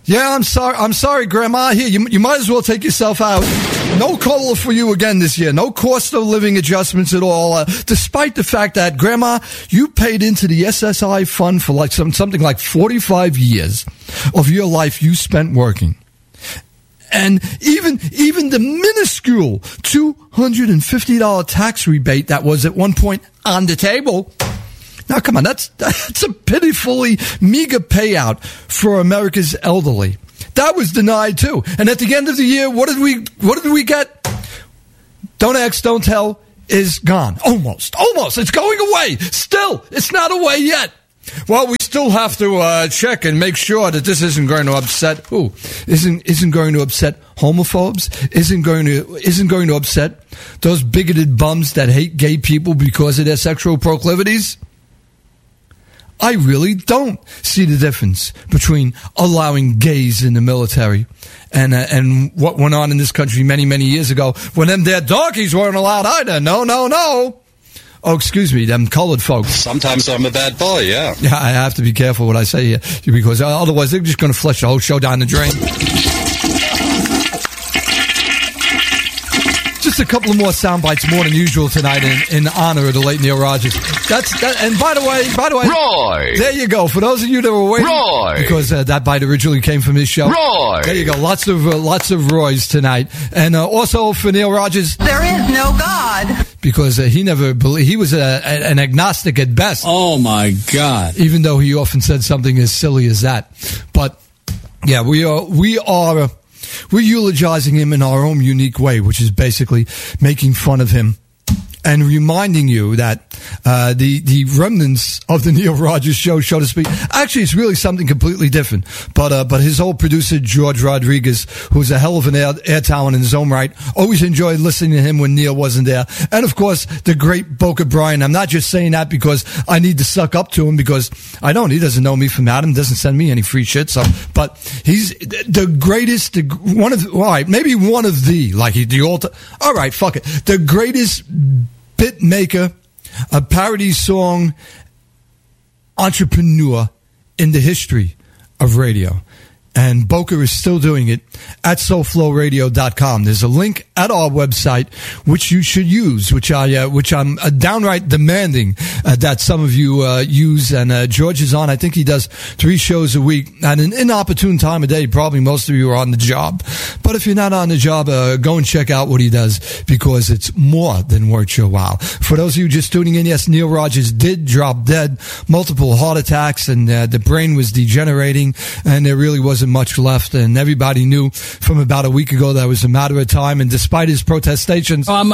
Yeah, I'm sorry, Grandma. Here, you might as well take yourself out. No COLA for you again this year. No cost of living adjustments at all. Despite the fact that, Grandma, you paid into the SSI fund for like something like 45 years of your life you spent working. And even the minuscule $250 tax rebate that was at one point on the table. Now, come on, that's a pitifully meager payout for America's elderly. That was denied too. And at the end of the year, what did we get? Don't ask, don't tell is gone. Almost. It's going away. Still, it's not away yet. Well, we still have to check and make sure that this isn't going to upset who? Isn't going to upset homophobes? Isn't going to upset those bigoted bums that hate gay people because of their sexual proclivities? I really don't see the difference between allowing gays in the military and what went on in this country many, many years ago when them there donkeys weren't allowed either. No. Oh, excuse me, them colored folks. Sometimes I'm a bad boy, yeah. Yeah, I have to be careful what I say here because otherwise they're just going to flush the whole show down the drain. Just a couple of more sound bites more than usual tonight in honor of the late Neil Rogers. And by the way, Roy! There you go. For those of you that were waiting, Roy! Because that bite originally came from his show. Roy! There you go. Lots of Roys tonight. And also for Neil Rogers. There is no God. Because he never believed, he was an agnostic at best. Oh my God. Even though he often said something as silly as that. But yeah, we're eulogizing him in our own unique way, which is basically making fun of him and reminding you that the remnants of the Neil Rogers show, so to speak, actually it's really something completely different. But his old producer, George Rodriguez, who's a hell of an air talent in his own right, always enjoyed listening to him when Neil wasn't there. And of course, the great Boca Brian. I'm not just saying that because I need to suck up to him, because I don't. He doesn't know me from Adam, doesn't send me any free shit. So, but he's the greatest, maybe one of the, like the all right, fuck it. The greatest bit maker, a parody song entrepreneur in the history of radio. And Boca is still doing it at soulflowradio.com. There's a link at our website which you should use, which I'm downright demanding that some of you use. And George is on. I think he does 3 shows a week at an inopportune time of day. Probably most of you are on the job. But if you're not on the job, go and check out what he does, because it's more than worth your while. For those of you just tuning in, yes, Neil Rogers did drop dead, multiple heart attacks, and the brain was degenerating, and there really wasn't much left, and everybody knew from about a week ago that it was a matter of time. And despite his protestations, I'm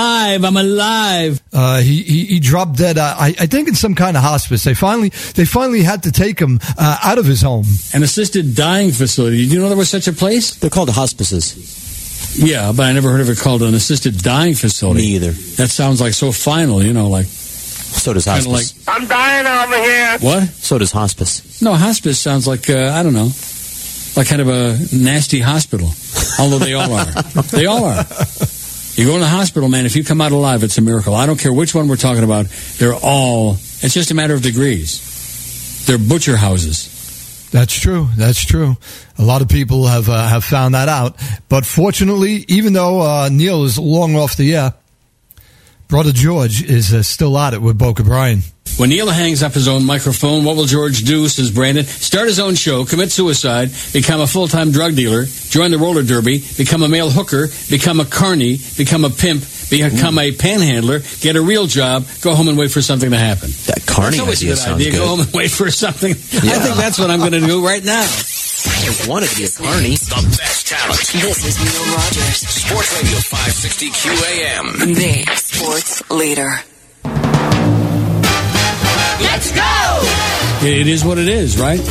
alive. He dropped dead. I think in some kind of hospice. They finally had to take him out of his home. An assisted dying facility. Did you know there was such a place? They're called hospices. Yeah, but I never heard of it called an assisted dying facility. Me either. That sounds like so final, like. So does hospice. I'm dying over here. What? So does hospice. No, hospice sounds like I don't know. Like kind of a nasty hospital. Although they all are. They all are. You go in the hospital, man, if you come out alive, it's a miracle. I don't care which one we're talking about. They're all, it's just a matter of degrees. They're butcher houses. That's true. A lot of people have found that out. But fortunately, even though Neil is long off the air, Brother George is still at it with Boca Brian. When Neil hangs up his own microphone, what will George do, says Brandon? Start his own show, commit suicide, become a full-time drug dealer, join the roller derby, become a male hooker, become a carny, become a pimp, become a panhandler, get a real job, go home and wait for something to happen. That carny idea sounds good. Go home and wait for something. Yeah. I think that's what I'm going to do right now. I wanted to be a carny. The best talent. This is Neil Rogers. Sports Radio 560 QAM. The sports leader. Let's go! It is what it is, right?